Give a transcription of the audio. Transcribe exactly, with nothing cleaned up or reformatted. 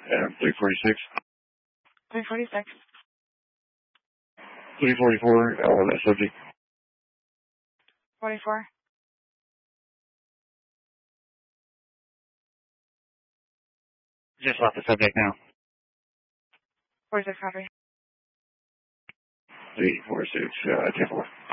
Uh, three forty-six. three forty-six. three forty-four, uh, that subject. forty-four. Just left the subject now. forty-six, copy. three forty-six, uh, ten four.